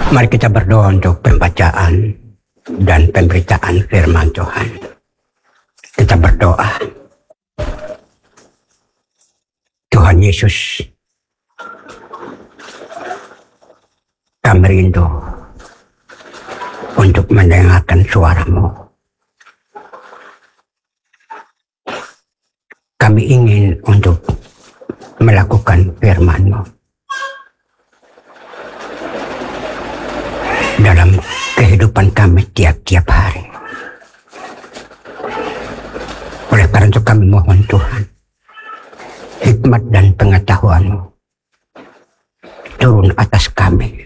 Mari kita berdoa untuk pembacaan dan pemberitaan firman Tuhan. Kita berdoa. Tuhan Yesus, kami rindu untuk mendengarkan suara-Mu. Kami ingin untuk melakukan firman-Mu dalam kehidupan kami tiap-tiap hari. Oleh karena itu kami mohon Tuhan, hikmat dan pengetahuan-Mu turun atas kami,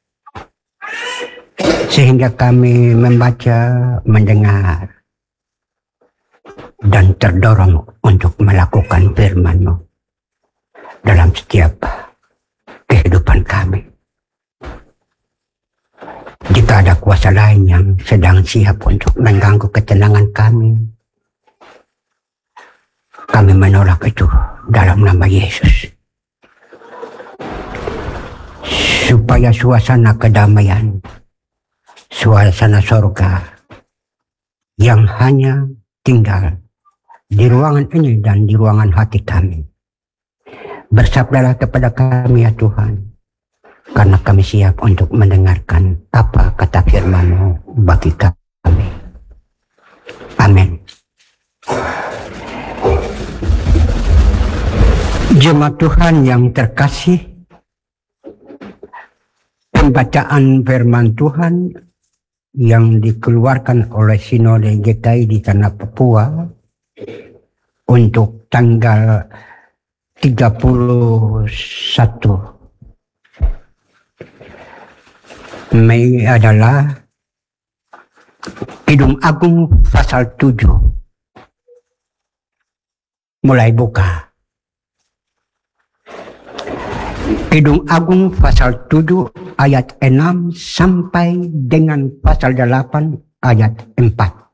sehingga kami membaca, mendengar, dan terdorong untuk melakukan firman-Mu dalam setiap kehidupan kami. Jika ada kuasa lain yang sedang siap untuk mengganggu ketenangan kami menolak itu dalam nama Yesus. Supaya suasana kedamaian, suasana surga yang hanya tinggal di ruangan ini dan di ruangan hati kami, bersabdalah kepada kami ya Tuhan, karena kami siap untuk mendengarkan apa kata firman-Mu bagi kami. Amin. Jemaat Tuhan yang terkasih, pembacaan firman Tuhan yang dikeluarkan oleh Sinode GKI di Tanah Papua untuk tanggal 31 Mei adalah Kidung Agung pasal 7. Mulai buka. Kidung Agung pasal 7 ayat 6 sampai dengan pasal 8 ayat 4.